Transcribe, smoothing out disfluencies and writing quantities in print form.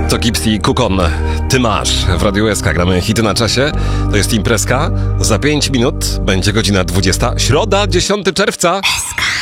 To Gipsy i Kukon. Ty masz. W Radiu SK gramy hity na czasie. To jest imprezka. Za 5 minut będzie godzina 20. Środa, 10 czerwca. SK.